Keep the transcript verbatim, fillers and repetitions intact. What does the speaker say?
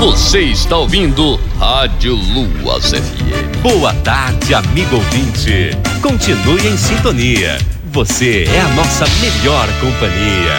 Você está ouvindo Rádio Luas F M. Boa tarde, amigo ouvinte. Continue em sintonia. Você é a nossa melhor companhia.